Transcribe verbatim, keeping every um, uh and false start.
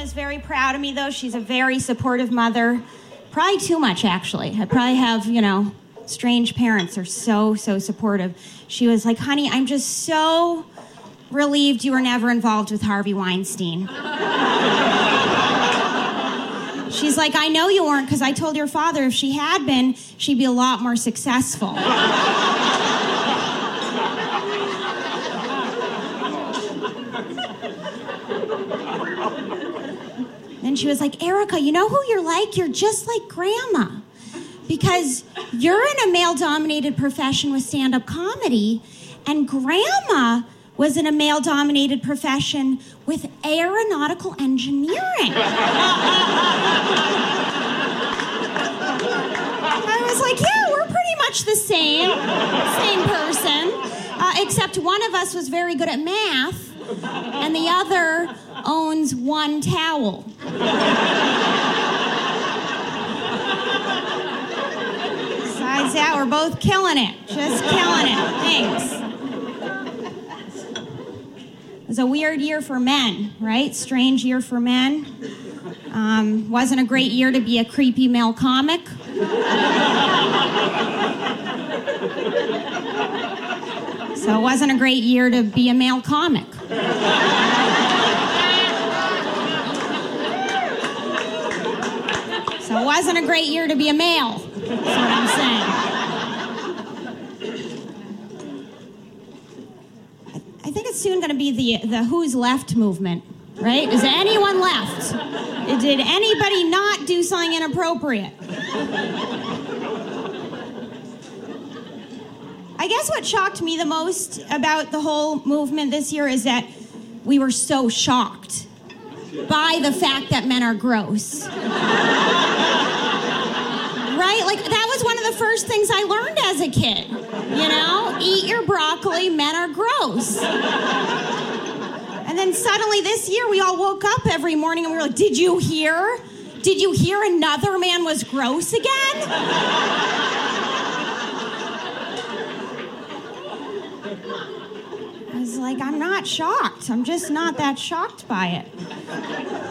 is very proud of me, though. She's a very supportive mother. Probably too much, actually. I probably have, you know, strange parents. They're so, so supportive. She was like, honey, I'm just so relieved you were never involved with Harvey Weinstein. She's like, I know you weren't, because I told your father if she had been, she'd be a lot more successful. Then she was like, Erica, you know who you're like? You're just like Grandma. Because you're in a male-dominated profession with stand-up comedy, and Grandma was in a male-dominated profession with aeronautical engineering. I was like, yeah, we're pretty much the same, same person, uh, except one of us was very good at math, and the other owns one towel. Besides that, we're both killing it. Just killing it. Thanks. It was a weird year for men, right? Strange year for men. Um, wasn't a great year to be a creepy male comic. So it wasn't a great year to be a male comic. So it wasn't a great year to be a male. That's what I'm saying. I think it's soon going to be the, the Who's Left movement, right? Is anyone left? Did anybody not do something inappropriate? I guess what shocked me the most about the whole movement this year is that we were so shocked by the fact that men are gross. Right? Like, that was one of the first things I learned as a kid. You know? Eat your broccoli, men are gross. And then suddenly this year, we all woke up every morning and we were like, did you hear? Did you hear another man was gross again? I was like, I'm not shocked. I'm just not that shocked by it.